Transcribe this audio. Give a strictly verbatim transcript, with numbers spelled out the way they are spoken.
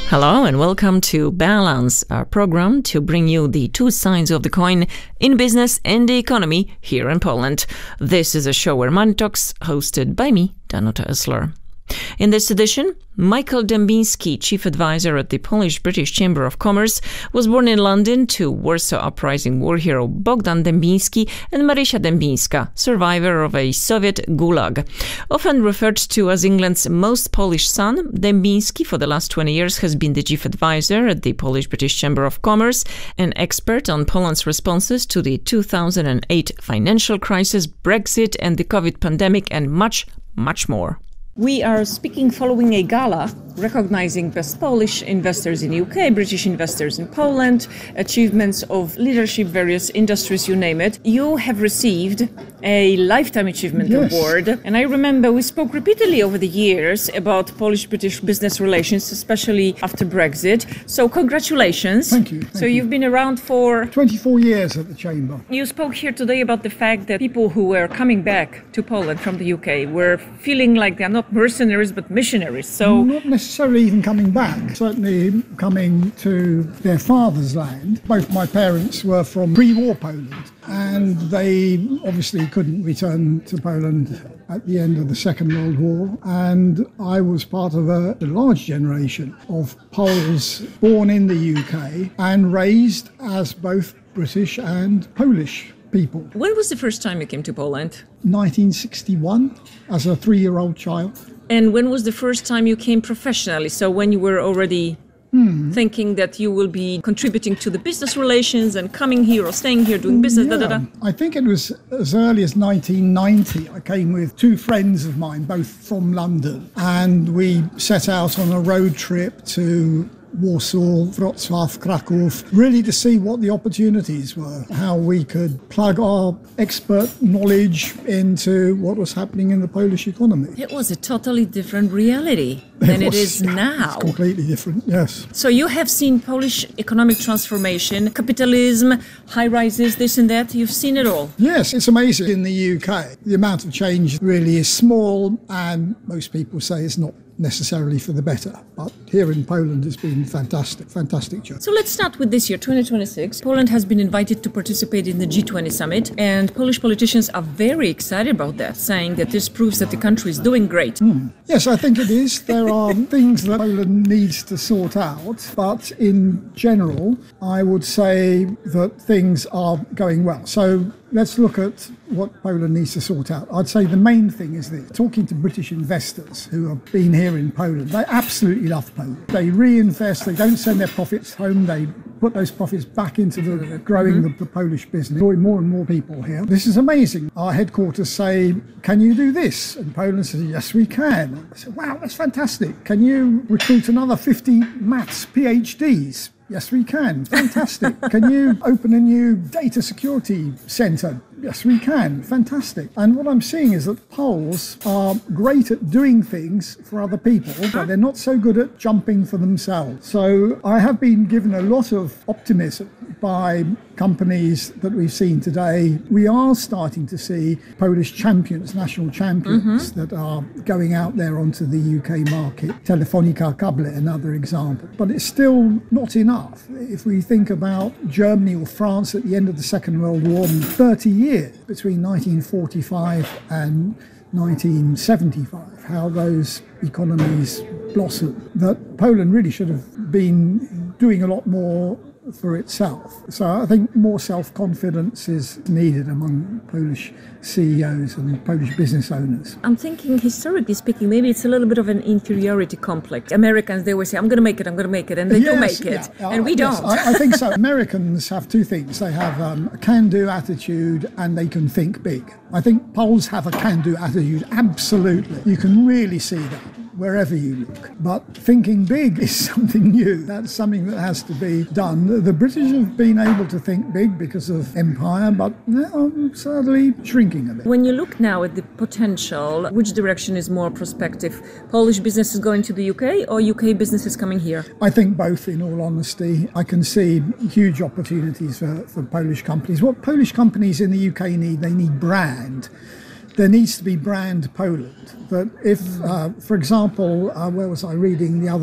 Hello and welcome to Balance, our program to bring you the two sides of the coin in business and the economy here in Poland. This is a show where money talks, hosted by me, Danuta Esler. In this edition, Michael Dębiński, chief advisor at the Polish-British Chamber of Commerce, was born in London to Warsaw Uprising war hero Bogdan Dębiński and Marysia Dębińska, survivor of a Soviet gulag. Often referred to as England's most Polish son, Dębiński for the last twenty years has been the chief advisor at the Polish-British Chamber of Commerce, an expert on Poland's responses to the two thousand eight financial crisis, Brexit and the COVID pandemic, and much, much more. We are speaking following a gala recognizing best Polish investors in the U K, British investors in Poland, achievements of leadership, various industries, you name it. You have received a Lifetime Achievement Yes. Award. And I remember we spoke repeatedly over the years about Polish-British business relations, especially after Brexit. So congratulations. Thank you. Thank so you. you've been around for... twenty-four years at the Chamber. You spoke here today about the fact that people who were coming back to Poland from the U K were feeling like they're not mercenaries but missionaries. So Not necessarily even coming back, certainly coming to their father's land. Both my parents were from pre-war Poland, and they obviously couldn't return to Poland at the end of the Second World War. And I was part of a, a large generation of Poles born in the U K and raised as both British and Polish people. when was the first time you came to Poland? nineteen sixty-one, as a three-year-old child. And when was the first time you came professionally? So when you were already Hmm. thinking that you will be contributing to the business relations and coming here or staying here doing business, da da da? I think it was as early as nineteen ninety. I came with two friends of mine, both from London, and we set out on a road trip to Warsaw, Wrocław, Kraków, really to see what the opportunities were, how we could plug our expert knowledge into what was happening in the Polish economy. It was a totally different reality than it was- is yeah, now. It's completely different, yes. So you have seen Polish economic transformation, capitalism, high rises, this and that. You've seen it all. Yes, it's amazing in the U K. The amount of change really is small, and most people say it's not necessarily for the better. But here in Poland, it's been fantastic, fantastic job. So let's start with this year, twenty twenty-six. Poland has been invited to participate in the G twenty summit, and Polish politicians are very excited about that, saying that this proves that the country is doing great. Yes, I think it is. There are things that Poland needs to sort out, but in general, I would say that things are going well. So let's look at what Poland needs to sort out. I'd say the main thing is this. Talking to British investors who have been here in Poland, they absolutely love Poland. They reinvest, they don't send their profits home, they put those profits back into the growing the, the Polish business, drawing more and more people here. This is amazing. Our headquarters say, can you do this? And Poland says, yes, we can. I said, wow, that's fantastic. Can you recruit another fifty maths PhDs? Yes, we can. Fantastic. Can you open a new data security centre? Yes, we can. Fantastic. And what I'm seeing is that Poles are great at doing things for other people, but they're not so good at jumping for themselves. So I have been given a lot of optimism by companies that we've seen today. We are starting to see Polish champions, national champions, that are going out there onto the U K market. Telefonica Kable, another example. But it's still not enough. If we think about Germany or France at the end of the Second World War, thirty years between nineteen forty-five and nineteen seventy-five, how those economies blossomed, that Poland really should have been doing a lot more for itself. So I think more self-confidence is needed among Polish C E Os and Polish business owners. I'm thinking, historically speaking, maybe it's a little bit of an inferiority complex. Americans, they always say, I'm going to make it, I'm going to make it, and they do Yes, make it, yeah. and we Uh, yes, don't. I, I think so. Americans have two things. They have um, a can-do attitude and they can think big. I think Poles have a can-do attitude, absolutely. You can really see that wherever you look. But thinking big is something new. That's something that has to be done. The British have been able to think big because of empire, but now sadly shrinking a bit. When you look now at the potential, which direction is more prospective? Polish businesses going to the U K or U K businesses coming here? I think both, in all honesty. I can see huge opportunities for, for Polish companies. What Polish companies in the U K need, they need brand. There needs to be brand Poland. That if, uh, for example, uh, where was I reading the other